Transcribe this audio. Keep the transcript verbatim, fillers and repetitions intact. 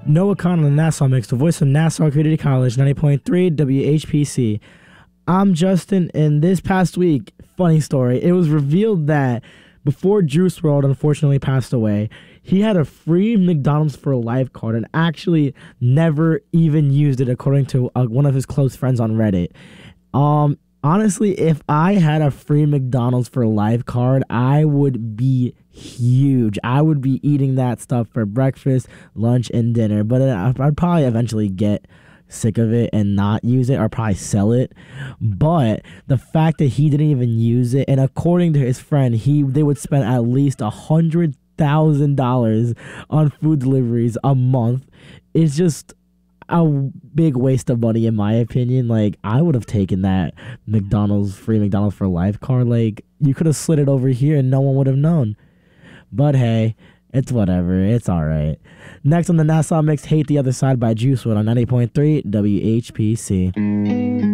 Noah Khan on the Nassau Mix, the voice of Nassau Community College, ninety point three W H P C. I'm Justin, and this past week, funny story, it was revealed that before Juice world unfortunately passed away, he had a free McDonald's for Life card and actually never even used it, according to uh, one of his close friends on Reddit. Um, honestly, if I had a free McDonald's for Life card, I would be huge. I would be eating that stuff for breakfast, lunch, and dinner. But I'd probably eventually get sick of it and not use it, or probably sell it. But the fact that he didn't even use it, and according to his friend, he they would spend at least a hundred thousand dollars on food deliveries a month, is just a big waste of money in my opinion. Like, I would have taken that McDonald's free McDonald's for Life card. Like, you could have slid it over here and no one would have known. But hey, it's whatever. It's all right. Next on the Nassau Mix, Hate the Other Side by Juice world on ninety point three W H P C.